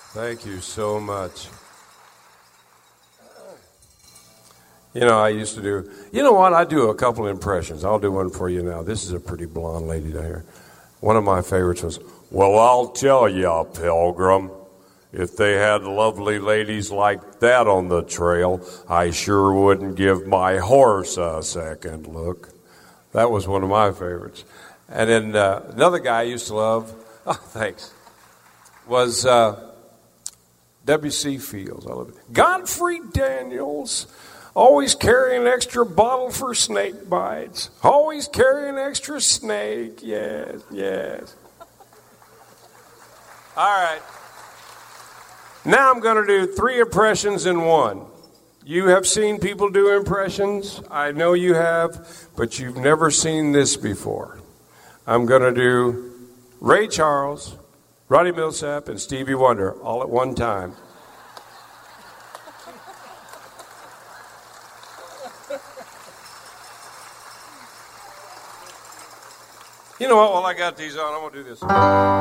Thank you so much. You know, I used to do, you know what? I do a couple of impressions. I'll do one for you now. This is a pretty blonde lady down here. One of my favorites was, well, I'll tell ya, Pilgrim, if they had lovely ladies like that on the trail, I sure wouldn't give my horse a second look. That was one of my favorites. And then another guy I used to love, was W.C. Fields. I love it. Godfrey Daniels. Always carry an extra bottle for snake bites. Always carry an extra snake. Yes, yes. All right. Now I'm going to do 3 impressions in one. You have seen people do impressions. I know you have, but you've never seen this before. I'm going to do Ray Charles, Roddy Millsap, and Stevie Wonder all at one time. You know what? While I got these on, I'm going to do this.